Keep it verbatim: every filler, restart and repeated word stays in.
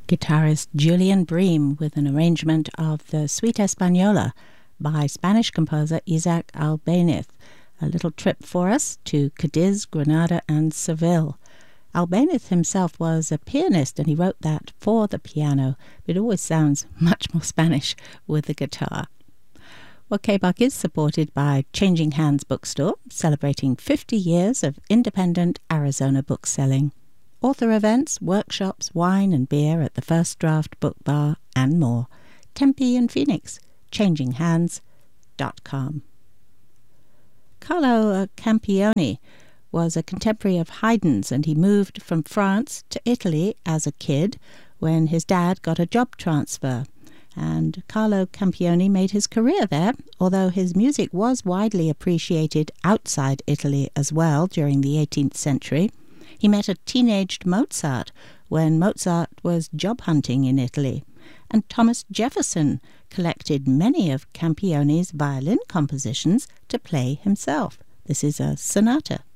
guitarist Julian Bream with an arrangement of the Suite Española by Spanish composer Isaac Albéniz. A little trip for us to Cadiz, Granada and Seville. Albéniz himself was a pianist and he wrote that for the piano. It always sounds much more Spanish with the guitar. Well, K-Buck is supported by Changing Hands Bookstore, celebrating fifty years of independent Arizona book selling. Author events, workshops, wine and beer at the First Draft Book Bar and more. Tempe and Phoenix, changing hands dot com. Carlo Campioni was a contemporary of Haydn's and he moved from France to Italy as a kid when his dad got a job transfer. And Carlo Campioni made his career there, although his music was widely appreciated outside Italy as well during the eighteenth century. He met a teenaged Mozart when Mozart was job hunting in Italy, and Thomas Jefferson collected many of Campioni's violin compositions to play himself. This is a sonata.